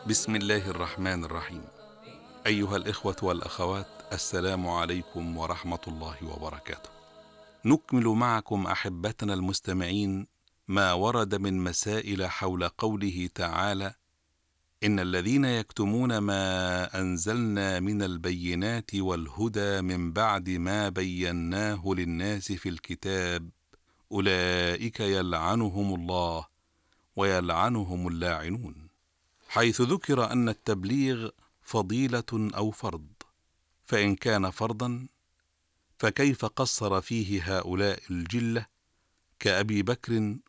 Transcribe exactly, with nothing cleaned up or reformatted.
بسم الله الرحمن الرحيم. أيها الإخوة والأخوات، السلام عليكم ورحمة الله وبركاته. نكمل معكم أحبتنا المستمعين ما ورد من مسائل حول قوله تعالى: إن الذين يكتمون ما أنزلنا من البينات والهدى من بعد ما بيناه للناس في الكتاب أولئك يلعنهم الله ويلعنهم اللاعنون، حيث ذكر أن التبليغ فضيلة أو فرض، فإن كان فرضا فكيف قصر فيه هؤلاء الجلة كأبي بكر